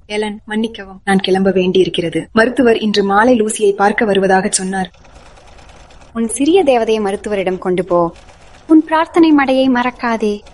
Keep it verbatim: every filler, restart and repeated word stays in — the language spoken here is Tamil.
எலன், மன்னிக்கவும், நான் கிளம்ப வேண்டியிருக்கிறது. மருத்துவர் இன்று மாலை லூசியை பார்க்க வருவதாக சொன்னார். உன் சிறிய தேவதையை மருத்துவரிடம் கொண்டு போ. உன் பிரார்த்தனை மடையை மறக்காதே.